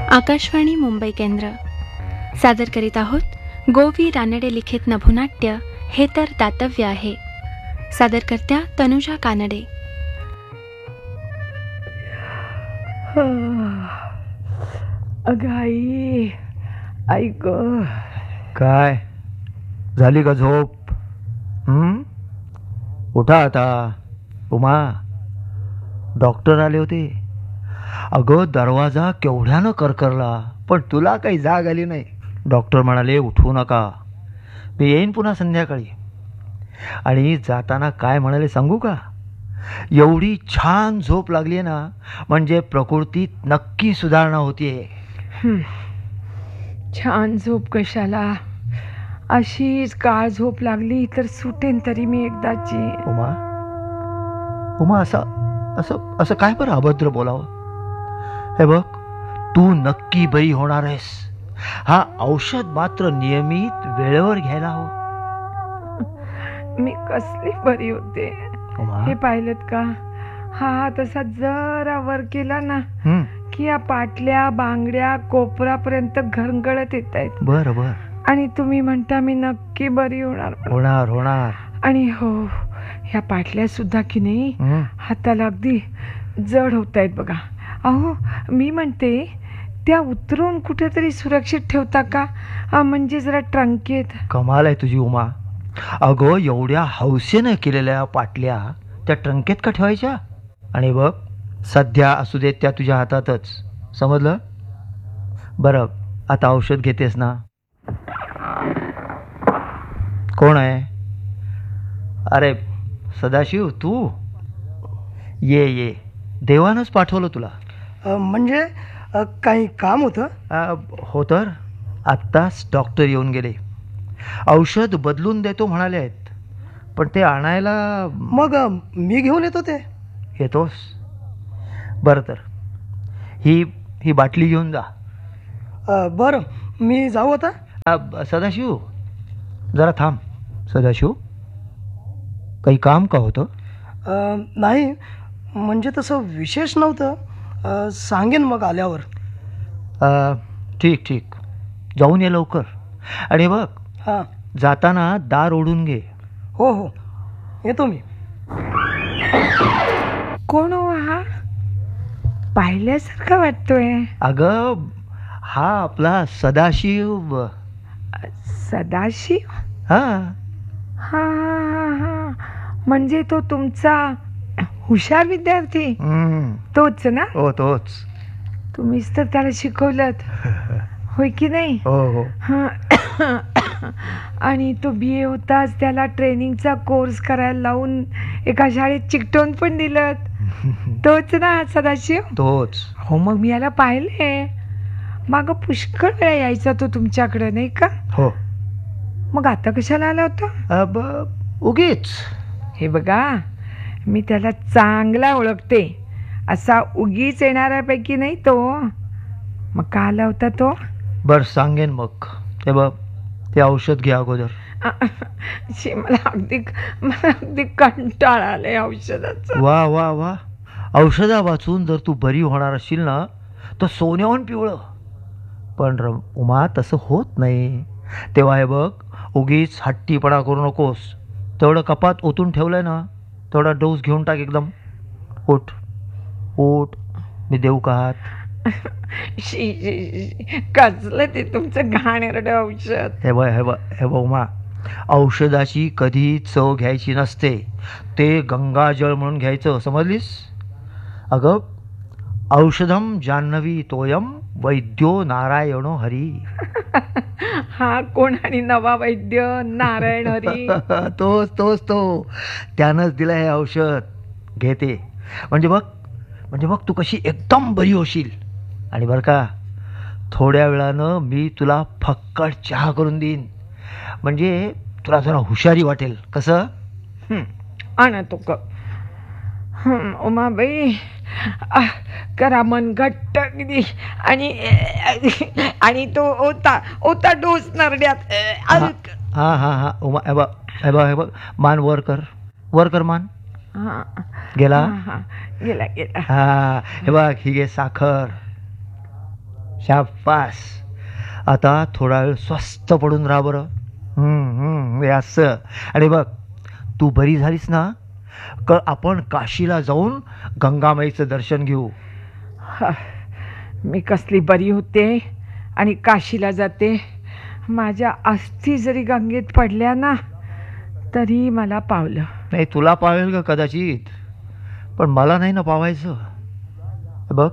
आकाशवाणी मुंबई केंद्र सादर करीत आहोत गोवी रानडे लिखित नभोनाट्य हे तर दातव्य आहे. सादरकर्त्या तनुजा कानडे. अगं आई, ऐक. काय झाली का झोप? उठा आता. उमा, डॉक्टर आले होते. अगं दरवाजा केवढ्यानं करकरला, पण तुला काही जाग आली नाही. डॉक्टर म्हणाले उठू नका, मी येईन पुन्हा संध्याकाळी. आणि जाताना काय म्हणाले सांगू का? एवढी छान झोप लागली ना, म्हणजे प्रकृतीत नक्की सुधारणा होतीये. छान झोप कशाला, अशीच काळ झोप लागली तर सुटेन तरी मी एकदाची. उमा, उमा, असं असं असं काय बरं अभद्र बोलावं? हे बघ, तू नक्की बरी होणार आहेस. हा औषध मात्र नियमित वेळेवर घ्यायला हवं. मी कसली बरी होते उमा, हे पाहिलं का? हा तसा जरा वर केला ना की या पाटल्या बांगड्या कोपरापर्यंत घरंगळत येत आहेत. बर बर. आणि तुम्ही म्हणता मी नक्की बरी होणार. होणार होणार. आणि हो, ह्या पाटल्या सुद्धा की नाही हाताला अगदी जड होत आहेत बघा. अहो, मी म्हणते त्या उतरून कुठेतरी सुरक्षित ठेवता का? म्हणजे जरा ट्रंकेत. कमाल आहे तुझी उमा. अगं एवढ्या हौसेनं केलेल्या पाटल्या त्या ट्रंकेत का ठेवायच्या? आणि बघ, सध्या असू देत त्या तुझ्या हातातच, समजलं? बरं, आता औषध घेतेस ना? कोण आहे? अरे सदाशिव, तू ये ये, देवानंच पाठवलं तुला. म्हणजे काही काम होतं? हो तर, आत्ताच डॉक्टर येऊन गेले. औषध बदलून देतो म्हणाले आहेत, पण ते आणायला. मग मी घेऊन येतो. ते येतोस? बरं, तर ही बाटली घेऊन जा. बरं, मी जाऊ आता. सदाशिव, जरा थांब. सदाशिव, काही काम का होतं? नाही, म्हणजे तसं विशेष नव्हतं. सांगेन मग आल्यावर. ठीक ठीक, जाऊन ये लवकर. आणि बघ, हां, जाताना दार ओढून घे. हो हो, येतो मी. कोण हो हा? पाहिल्यासारखा वाटतोय. अगं, हा आपला सदाशिव. सदाशिव? हा हा हा हा, म्हणजे तो तुमचा हुशार विद्यार्थी तोच ना? हो, तोच. तुम्हीच तर त्याला शिकवलं होय की नाही? हो हो. आणि तो BA होताच, त्याला ट्रेनिंगचा कोर्स करायला लावून एका शाळेत चिकटवून पण दिलं. तोच ना सदाशिव? तोच. हो, मग मी याला पाहिले. मागं पुष्कळ वेळा यायचा तो तुमच्याकडे, नाही का? हो. मग आता कशाला आला होता? उगीच. हे बघा, मी त्याला चांगला ओळखते. असा उगीच येणाऱ्यापैकी नाही तो. मग का आला होता तो? बर, सांगेन मग. हे बघ, ते औषध घ्या अगोदर. मला अगदी कंटाळा आलाय औषधाचा. वा वा वा, औषधा वाचून जर तू बरी होणार असशील ना, तर सोन्याहून पिवळं. पण उमा, तसं होत नाही. तेव्हा हे बघ, उगीच हट्टीपणा करू नकोस. तेवढं कपात ओतून ठेवलंय ना, तेवढा डोस घेऊन टाक एकदम. उठ उठ, मी देऊ का हात? कसलं ते तुमचं घाणेरडं औषध. हे बघ उमा, औषधाची कधी चव घ्यायची नसते. ते गंगाजळ म्हणून घ्यायचं, समजलीस? अगं, औषधम जान्हवी तोयम वैद्यो नारायणो हरी. हा कोण? आणि नवा वैद्य नारायण हरी? तोच तो. त्यानंच दिलं हे औषध. घेते म्हणजे बघ तू कशी एकदम बरी होशील. आणि बरं का, थोड्या वेळानं मी तुला फक्कट चहा करून देईन, म्हणजे तुला जरा हुशारी वाटेल. कसं? आणतो का उमाबाई? करा मन घट्ट अगदी. आणि तो ओता डोस नरड्यात. हा हा हा उमा, हे बघ, मान वर कर मान. गेला. हा, हे बघ, ही घे साखर. शाबास. आता थोडा वेळ स्वस्थ पडून राहा बरं. हे असं. आणि बघ, तू बरी झालीस ना, आपण काशीला जाऊन गंगामाईचं दर्शन घेऊ. मी कसली बरी होते आणि काशीला जाते. माझ्या अस्थी जरी गंगेत पडल्या ना तरी मला पावलं. नाही, तुला पावेल का कदाचित, पण मला नाही ना पावायचं. बघ,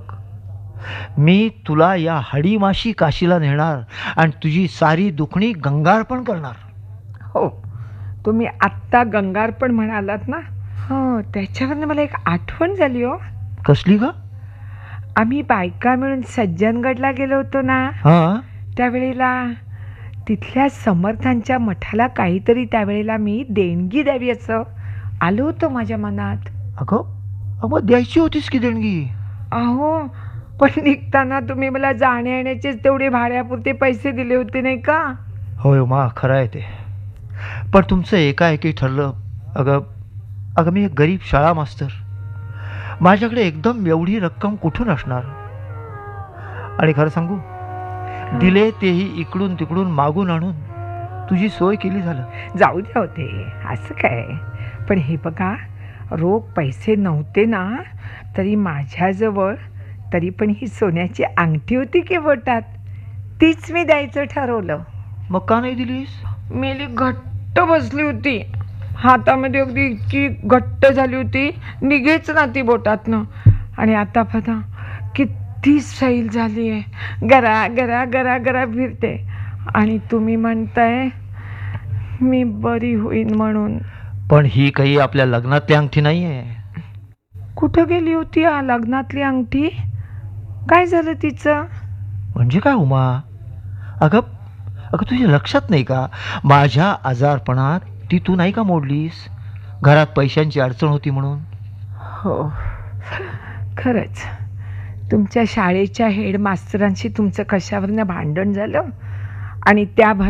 मी तुला या हाडीमाशी काशीला नेणार आणि तुझी सारी दुखणी गंगार्पण करणार. हो, तुम्ही आत्ता गंगार्पण म्हणालात ना, हो, त्याच्यावरनं मला एक आठवण झाली. हो, कसली का? आम्ही बायका मिळून सज्जनगडला गेलो होतो ना, हा, त्यावेळेला तिथल्या समर्थांच्या मठाला काहीतरी त्यावेळेला मी देणगी द्यावी असं आलो होतं माझ्या मनात. अगं द्यायची होतीस की देणगी? अहो, पण निघताना तुम्ही मला जाण्या येण्याचेच तेवढे भाड्यापुरते पैसे दिले होते नाही का? होय मा, खरं आहे ते. पण तुमचं एकाएकी ठरलं. अगं मी एक गरीब शाळा मास्तर. माझ्याकडे एकदम एवढी रक्कम कुठून असणार? आणि खरं सांगू, दिले तेही इकडून तिकडून मागून आणून तुझी सोय केली. झालं, जाऊ द्या होते, असं काय. पण हे बघा, रोख पैसे नव्हते ना तरी माझ्याजवळ तरी पण ही सोन्याची अंगठी होती की बोटात, तीच मी द्यायचं ठरवलं. मग का नाही दिलीस? मेली घट्ट बसली होती हातामध्ये, अगदी इतकी घट्ट झाली होती, निघेच ना ती बोटातनं. आणि आता बघा किती सैल झाली आहे, गरा गरा गरा गरा फिरते. आणि तुम्ही म्हणताय मी बरी होईन म्हणून. पण ही काही आपल्या लग्नातली अंगठी नाही आहे. कुठं गेली होती लग्नातली अंगठी? काय झालं तिचं? म्हणजे काय उमा? अगं तुझ्या लक्षात नाही का, माझ्या आजारपणात ती तू नाही का मोडलीस? घरात पैशांची अडचण होती म्हणून. हो, खरंच तुमच्या शाळेच्या हेडमास्तरांशी तुमचं कशावरनं भांडण झालं आणि त्या